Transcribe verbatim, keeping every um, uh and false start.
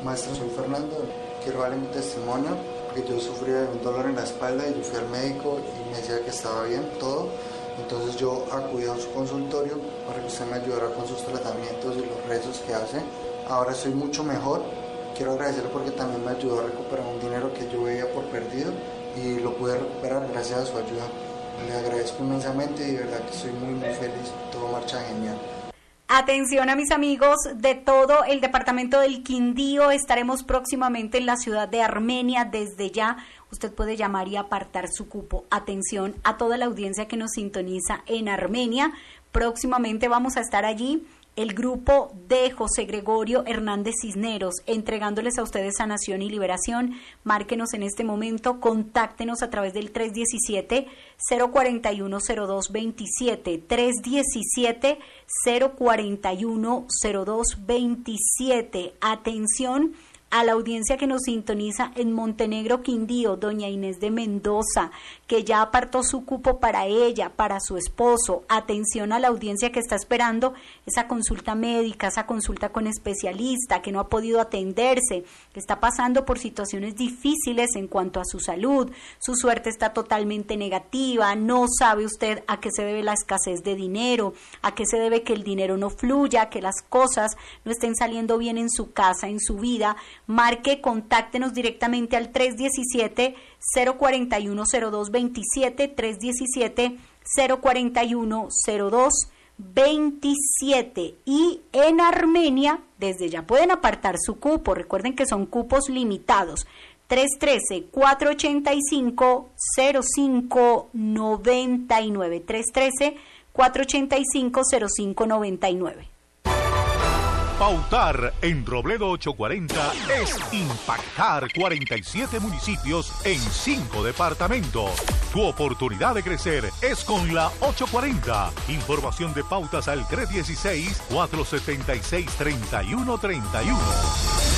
Maestro, soy Fernando, quiero darle mi testimonio, porque yo sufrí de un dolor en la espalda y yo fui al médico y me decía que estaba bien todo. Entonces yo acudí a su consultorio para que usted me ayudara con sus tratamientos y los rezos que hace. Ahora estoy mucho mejor. Quiero agradecerle porque también me ayudó a recuperar un dinero que yo veía por perdido y lo pude recuperar gracias a su ayuda. Le agradezco inmensamente y de verdad que estoy muy muy feliz. Todo marcha genial. Atención a mis amigos de todo el departamento del Quindío, estaremos próximamente en la ciudad de Armenia. Desde ya usted puede llamar y apartar su cupo. Atención a toda la audiencia que nos sintoniza en Armenia. Próximamente vamos a estar allí, el grupo de José Gregorio Hernández Cisneros, entregándoles a ustedes sanación y liberación. Márquenos en este momento, contáctenos a través del tres diecisiete, cero cuarenta y uno, cero dos veintisiete, tres diecisiete, cero cuarenta y uno, cero dos veintisiete. Atención a la audiencia que nos sintoniza en Montenegro, Quindío, doña Inés de Mendoza, que ya apartó su cupo para ella, para su esposo. Atención a la audiencia que está esperando esa consulta médica, esa consulta con especialista, que no ha podido atenderse, que está pasando por situaciones difíciles en cuanto a su salud, su suerte está totalmente negativa, no sabe usted a qué se debe la escasez de dinero, a qué se debe que el dinero no fluya, que las cosas no estén saliendo bien en su casa, en su vida. Marque, contáctenos directamente al tres diecisiete, cero cuarenta y uno, cero dos veintisiete, tres diecisiete, cero cuarenta y uno, cero dos veintisiete. Y en Armenia, desde ya pueden apartar su cupo. Recuerden que son cupos limitados. tres uno tres, cuatro ocho cinco, cero cinco nueve nueve. tres uno tres, cuatro ocho cinco, cero cinco nueve nueve. Pautar en Robledo ochocientos cuarenta es impactar cuarenta y siete municipios en cinco departamentos. Tu oportunidad de crecer es con la ochocientos cuarenta. Información de pautas al tres uno seis, cuatro siete seis, tres uno tres uno.